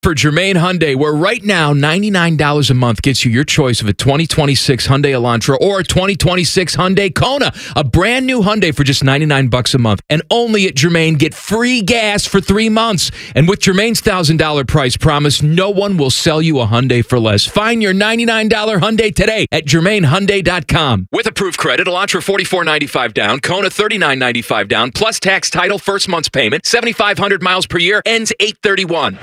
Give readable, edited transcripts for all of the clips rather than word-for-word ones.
For Germain Hyundai, where right now $99 a month gets you your choice of a 2026 Hyundai Elantra or a 2026 Hyundai Kona. A brand new Hyundai for just $99 a month. And only at Germain, get free gas for 3 months. And with Germain's $1,000 price promise, no one will sell you a Hyundai for less. Find your $99 Hyundai today at GermainHyundai.com. With approved credit, Elantra $44.95 down, Kona $39.95 down, plus tax, title, first month's payment, 7,500 miles per year, ends 8/31.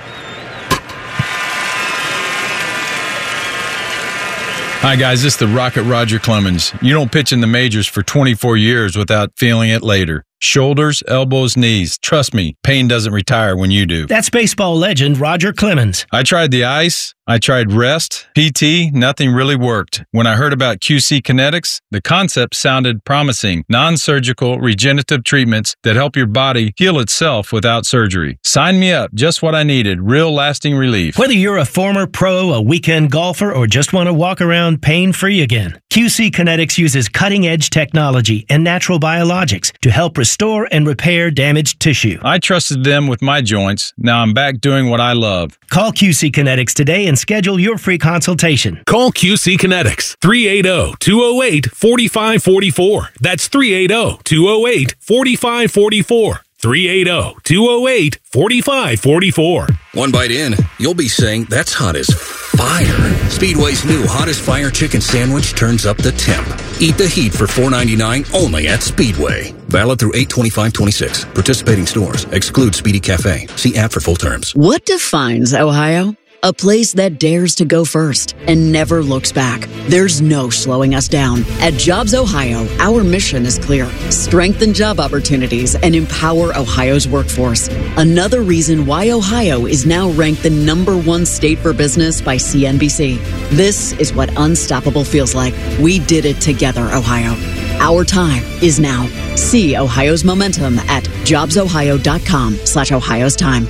Hi, guys. This is the Rocket Roger Clemens. You don't pitch in the majors for 24 years without feeling it later. Shoulders, elbows, knees. Trust me, pain doesn't retire when you do. That's baseball legend Roger Clemens. I tried the ice. I tried rest, PT, nothing really worked. When I heard about QC Kinetics, the concept sounded promising. Non-surgical, regenerative treatments that help your body heal itself without surgery. Sign me up. Just what I needed. Real lasting relief. Whether you're a former pro, a weekend golfer, or just want to walk around pain-free again, QC Kinetics uses cutting-edge technology and natural biologics to help restore and repair damaged tissue. I trusted them with my joints. Now I'm back doing what I love. Call QC Kinetics today and schedule your free consultation. Call QC Kinetics, 380-208-4544. That's 380-208-4544. 380-208-4544. One bite in, you'll be saying, that's hot as fire. Speedway's new Hottest Fire Chicken Sandwich turns up the temp. Eat the heat for $4.99 only at Speedway. Valid through 8/25/26. Participating stores. Exclude Speedy Cafe. See app for full terms. What defines Ohio? A place that dares to go first and never looks back. There's no slowing us down. At Jobs Ohio, our mission is clear. Strengthen job opportunities and empower Ohio's workforce. Another reason why Ohio is now ranked the #1 state for business by CNBC. This is what unstoppable feels like. We did it together, Ohio. Our time is now. See Ohio's momentum at jobsohio.com/Ohio's time.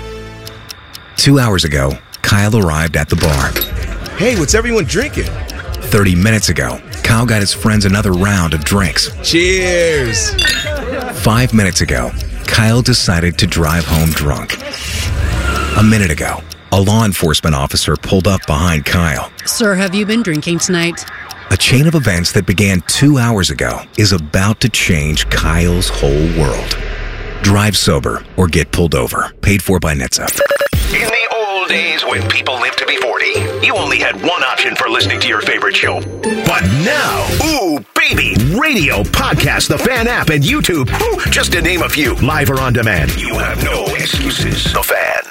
2 hours ago, Kyle arrived at the bar. Hey, what's everyone drinking? 30 minutes ago, Kyle got his friends another round of drinks. Cheers! 5 minutes ago, Kyle decided to drive home drunk. A minute ago, a law enforcement officer pulled up behind Kyle. Sir, have you been drinking tonight? A chain of events that began 2 hours ago is about to change Kyle's whole world. Drive sober or get pulled over. Paid for by NHTSA. In the old days when people lived to be 40, you only had one option for listening to your favorite show. But now, ooh, baby, radio, podcast, the Fan app, and YouTube, ooh, just to name a few, live or on demand. You have no excuses. The Fan.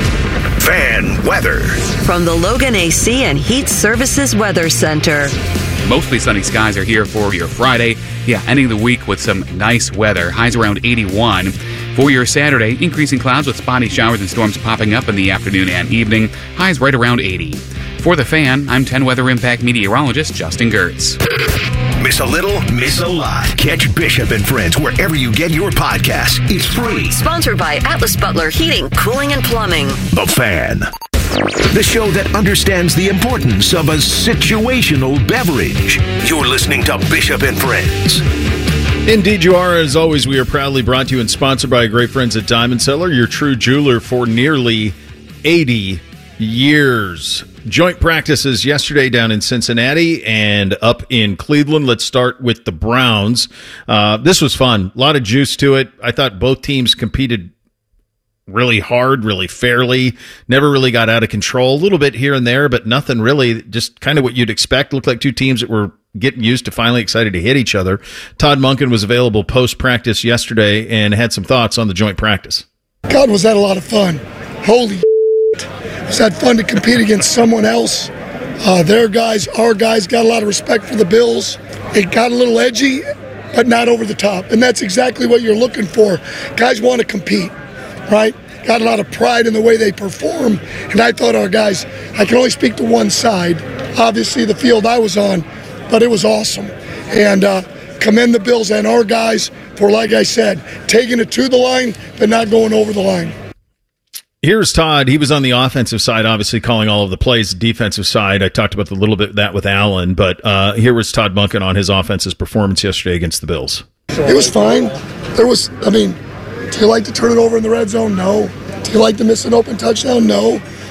Fan weather. From the Logan AC and Heat Services Weather Center. Mostly sunny skies are here for your Friday. Ending the week with some nice weather. Highs around 81. For your Saturday, increasing clouds with spotty showers and storms popping up in the afternoon and evening. Highs right around 80. For the Fan, I'm 10 Weather Impact meteorologist Justin Gertz. Miss a little, miss a lot. Catch Bishop and Friends wherever you get your podcasts. It's free. Sponsored by Atlas Butler Heating, Cooling, and Plumbing. The Fan. The show that understands the importance of a situational beverage. You're listening to Bishop and Friends. Indeed you are. As always, we are proudly brought to you and sponsored by our great friends at Diamond Cellar, your true jeweler for nearly 80 years. Joint practices yesterday down in Cincinnati and up in Cleveland. Let's start with the Browns. This was fun. A lot of juice to it. I thought both teams competed really hard, really fairly, never really got out of control. A little bit here and there, but nothing really, just kind of what you'd expect. Looked like two teams that were getting used to, finally excited to hit each other. Todd Monken was available post-practice yesterday and had some thoughts on the joint practice. God, was that a lot of fun. Holy was that fun to compete against someone else. Their guys, our guys, got a lot of respect for the Bills. It got a little edgy, but not over the top. And that's exactly what you're looking for. Guys want to compete. Right? Got a lot of pride in the way they perform, and I thought our guys, I can only speak to one side, obviously the field I was on, but it was awesome. And commend the Bills and our guys for, like I said, taking it to the line, but not going over the line. Here's Todd. He was on the offensive side, obviously calling all of the plays. Defensive side, I talked about a little bit of that with Allen, but here was Todd Monken on his offense's performance yesterday against the Bills. It was fine. Do you like to turn it over in the red zone? No. Do you like to miss an open touchdown? No.